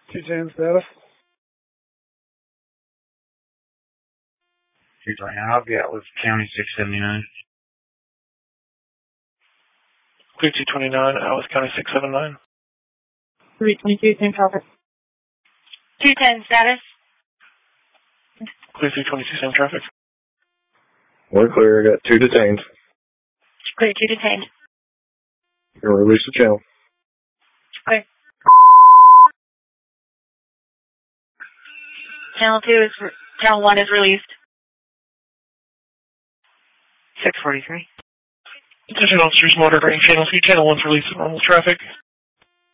210 status. 220, I'll get with County 679. Clear 229, Alice County 679. 322, same traffic. 210 status. Clear 322, same traffic. We're clear, I got 2 detained. Clear 2 detained. You're going to release the channel. Okay. Channel 1 is released. 643. Attention officers monitoring Channel 2, Channel 1's release of normal traffic.